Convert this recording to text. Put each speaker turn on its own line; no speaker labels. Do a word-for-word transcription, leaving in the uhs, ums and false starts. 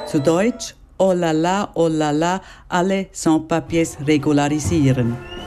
Zu Deutsch: Oh la la, oh la la, alle Sans-Papiers regularisieren.